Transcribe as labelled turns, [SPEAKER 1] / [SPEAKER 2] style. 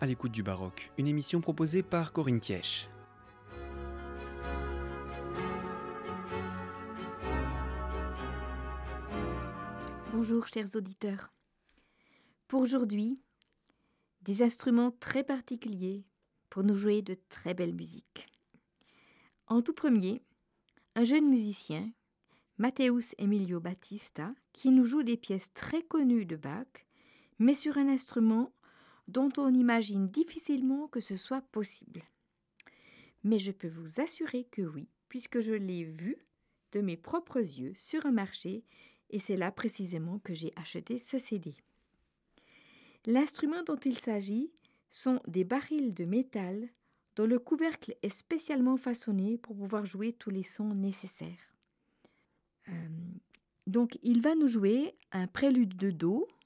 [SPEAKER 1] À l'écoute du baroque, une émission proposée par Corinne Thièche.
[SPEAKER 2] Bonjour chers auditeurs. Pour aujourd'hui, des instruments très particuliers pour nous jouer de très belles musiques. En tout premier, un jeune musicien, Matthäus Emilio Battista, qui nous joue des pièces très connues de Bach, mais sur un instrument dont on imagine difficilement que ce soit possible. Mais je peux vous assurer que oui, puisque je l'ai vu de mes propres yeux sur un marché, et c'est là précisément que j'ai acheté ce CD. L'instrument dont il s'agit sont des barils de métal dont le couvercle est spécialement façonné pour pouvoir jouer tous les sons nécessaires. Donc il va nous jouer un prélude de Do